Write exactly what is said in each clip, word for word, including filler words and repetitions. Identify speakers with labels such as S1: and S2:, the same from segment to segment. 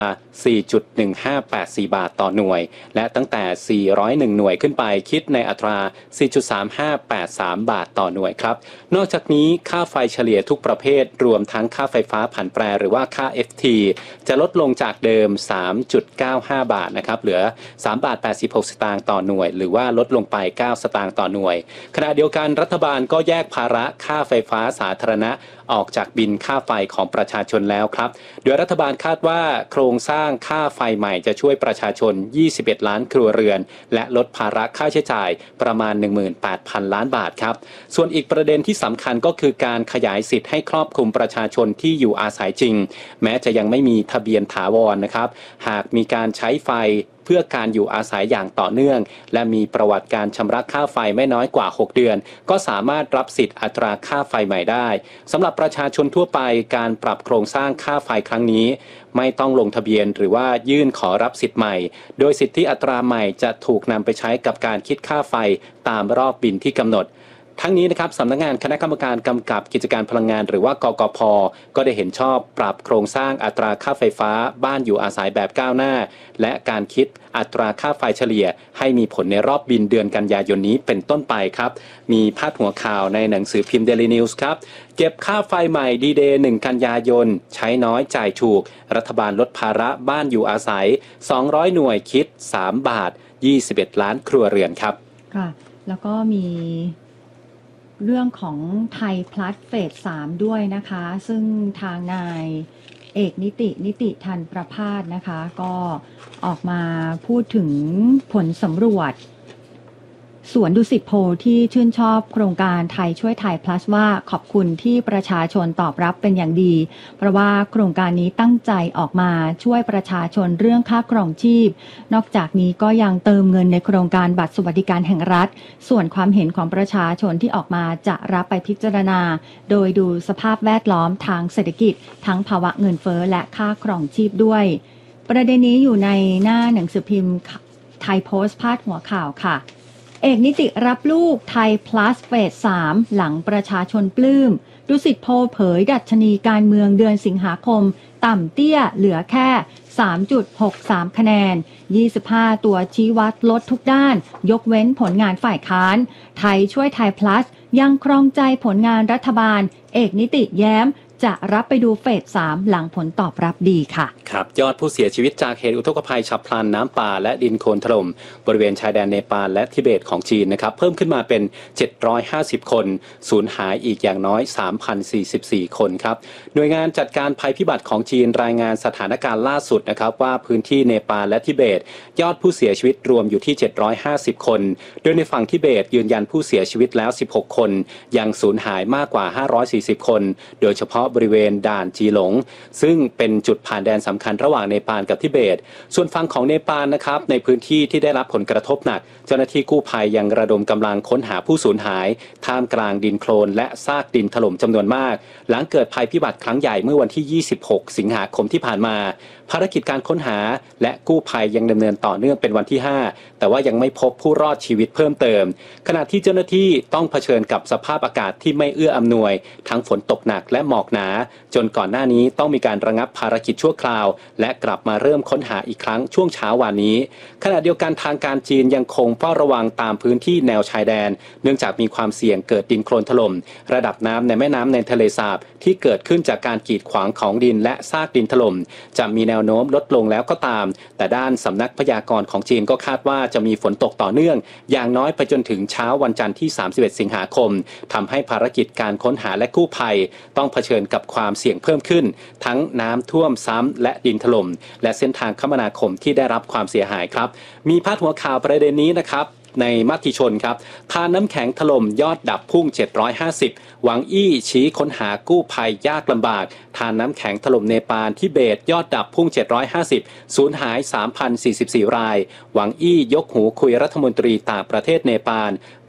S1: สี่จุดหนึ่งห้าแปดสี่ บาทต่อหน่วยและตั้งแต่สี่ร้อยเอ็ดหน่วยขึ้นไปคิดในอัตรา สี่จุดสามห้าแปดสาม บาทต่อหน่วยครับนอกจากนี้ค่าไฟเฉลี่ยทุกประเภทรวมทั้งค่าไฟฟ้าผันแปรหรือว่าค่า เอฟ ที จะลดลงจากเดิม สามจุดเก้าห้า บาทนะครับเหลือ สามบาทแปดสิบหก สตางค์ต่อหน่วยหรือว่าลดลงไปเก้าสตางค์ต่อหน่วยขณะเดียวกันรัฐบาลก็แยกภาระค่าไฟฟ้าสาธารณะออกจากบินค่าไฟของประชาชนแล้วครับโดยรัฐบาลคาดว่าโครงสร้างค่าไฟใหม่จะช่วยประชาชนยี่สิบเอ็ดล้านครัวเรือนและลดภาระค่าใช้จ่ายประมาณ หนึ่งหมื่นแปดพัน ล้านบาทครับส่วนอีกประเด็นที่สำคัญก็คือการขยายสิทธิ์ให้ครอบคลุมประชาชนที่อยู่อาศัยจริงแม้จะยังไม่มีทะเบียนถาวรนะครับหากมีการใช้ไฟเพื่อการอยู่อาศัยอย่างต่อเนื่องและมีประวัติการชำระค่าไฟไม่น้อยกว่าหกเดือนก็สามารถรับสิทธิ์อัตราค่าไฟใหม่ได้สำหรับประชาชนทั่วไปการปรับโครงสร้างค่าไฟครั้งนี้ไม่ต้องลงทะเบียนหรือว่ายื่นขอรับสิทธิ์ใหม่โดยสิทธิอัตราใหม่จะถูกนำไปใช้กับการคิดค่าไฟตามรอบบินที่กำหนดทั้งนี้นะครับสำนักงานคณะกรรมการกำกับกิจการพลังงานหรือว่ากกพ.ก็ได้เห็นชอบปรับโครงสร้างอัตราค่าไฟฟ้าบ้านอยู่อาศัยแบบก้าวหน้าและการคิดอัตราค่าไฟเฉลี่ยให้มีผลในรอบบินเดือนกันยายนนี้เป็นต้นไปครับมีพาดหัวข่าวในหนังสือพิมพ์ Daily News ครับเก็บค่าไฟใหม่ดีเดย์หนึ่งกันยายนใช้น้อยจ่ายถูกรัฐบาลลดภาระบ้านอยู่อาศัยสองร้อยหน่วยคิดสามบาทยี่สิบเอ็ดล้านครัวเรือนครับ
S2: ค่ะแล้วก็มีเรื่องของไทยพลัสเฟสสามด้วยนะคะซึ่งทางนายเอกนิตินิติทันประภาสนะคะก็ออกมาพูดถึงผลสำรวจสวนดุสิตโพลที่ชื่นชอบโครงการไทยช่วยไทย plus ว่าขอบคุณที่ประชาชนตอบรับเป็นอย่างดีเพราะว่าโครงการนี้ตั้งใจออกมาช่วยประชาชนเรื่องค่าครองชีพนอกจากนี้ก็ยังเติมเงินในโครงการบัตรสวัสดิการแห่งรัฐส่วนความเห็นของประชาชนที่ออกมาจะรับไปพิจารณาโดยดูสภาพแวดล้อมทางเศรษฐกิจทั้งภาวะเงินเฟ้อและค่าครองชีพด้วยประเด็นนี้อยู่ในหน้าหนังสือพิมพ์ไทยโพสต์พาดหัวข่าวค่ะเอกนิติรับลูกไทย plus เฟสสามหลังประชาชนปลื้มดุสิตโพลเผยดัชนีการเมืองเดือนสิงหาคมต่ำเตี้ยเหลือแค่ สามจุดหกสาม คะแนนยี่สิบห้าตัวชี้วัดลดทุกด้านยกเว้นผลงานฝ่ายค้านไทยช่วยไทย plus ยังครองใจผลงานรัฐบาลเอกนิติแย้มจะรับไปดูเฟสสามหลังผลตอบรับดีค่ะ
S1: ครับยอดผู้เสียชีวิตจากเหตุอุทกภัยฉับพลันน้ำป่าและดินโคลนถล่มบริเวณชายแดนเนปาลและทิเบตของจีนนะครับเพิ่มขึ้นมาเป็นเจ็ดร้อยห้าสิบคนสูญหายอีกอย่างน้อย สามพันสี่สิบสี่ คนครับหน่วยงานจัดการภัยพิบัติของจีนรายงานสถานการณ์ล่าสุดนะครับว่าพื้นที่เนปาลและทิเบตยอดผู้เสียชีวิตรวมอยู่ที่เจ็ดร้อยห้าสิบคนโดยในฝั่งทิเบตยืนยันผู้เสียชีวิตแล้วสิบหกคนยังสูญหายมากกว่าห้าร้อยสี่สิบคนโดยเฉพาะบริเวณด่านจีหลงซึ่งเป็นจุดผ่านแดนสำคัญระหว่างเนปาลกับทิเบตส่วนฝั่งของเนปาลนะครับในพื้นที่ที่ได้รับผลกระทบหนักเจ้าหน้าที่กู้ภัยยังระดมกำลังค้นหาผู้สูญหายท่ามกลางดินโคลนและซากดินถล่มจำนวนมากหลังเกิดภัยพิบัติครั้งใหญ่เมื่อวันที่ยี่สิบหกสิงหาคมที่ผ่านมาภารกิจการค้นหาและกู้ภัยยังดำเนินต่อเนื่องเป็นวันที่ห้าแต่ว่ายังไม่พบผู้รอดชีวิตเพิ่มเติมขณะที่เจ้าหน้าที่ต้องเผชิญกับสภาพอากาศที่ไม่เอื้ออำนวยทั้งฝนตกหนักและหมอกหนาจนก่อนหน้านี้ต้องมีการระงับภารกิจชั่วคราวและกลับมาเริ่มค้นหาอีกครั้งช่วงเช้าวันนี้ขณะเดียวกันทางการจีนยังคงเฝ้าระวังตามพื้นที่แนวชายแดนเนื่องจากมีความเสี่ยงเกิดดินโคลนถล่มระดับน้ำในแม่น้ำในทะเลสาบที่เกิดขึ้นจากการกีดขวางของดินและซากดินถล่มจะมีแนวโน้มลดลงแล้วก็ตามแต่ด้านสำนักพยากรณ์ของจีนก็คาดว่าจะมีฝนตกต่อเนื่องอย่างน้อยไปจนถึงเช้าวันจันทร์ที่สามสิบเอ็ดสิงหาคมทำให้ภารกิจการค้นหาและกู้ภัยต้องเผชิญกับความเสี่ยงเพิ่มขึ้นทั้งน้ำท่วมซ้ำและดินถล่มและเส้นทางคมนาคมที่ได้รับความเสียหายครับมีพาดหัวข่าวประเด็นนี้นะครับในมติชนครับทานน้ำแข็งถล่มยอดดับพุ่งเจ็ดร้อยห้าสิบหวังอี้ชี้ค้นหากู้ภัยยากลำบากทานน้ำแข็งถล่มเนปาลทิเบตยอดดับพุ่งเจ็ดร้อยห้าสิบสูญหาย สามพันสี่สิบสี่ รายหวังอี้ยกหูคุยรัฐมนตรีต่างประเทศเนปาล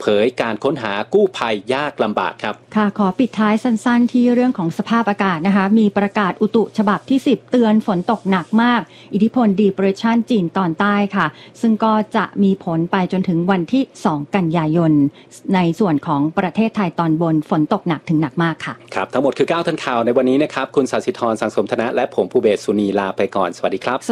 S1: เผยการค้นหากู้ภัยยากลำบากครับ
S2: ค่ะขอปิดท้ายสั้นๆที่เรื่องของสภาพอากาศนะคะมีประกาศอุตุฉบับที่สิบเตือนฝนตกหนักมากอิทธิพล Depression จีนตอนใต้ค่ะซึ่งก็จะมีผลไปจนถึงวันที่สองกันยายนในส่วนของประเทศไทยตอนบนฝนตกหนักถึงหนักมากค่ะ
S1: ครับทั้งหมดคือเก้าทันข่าวในวันนี้นะครับคุณศศิธรสังสมธนะและผมภูเบศสุนีลาไปก่อนสวัสดีครับ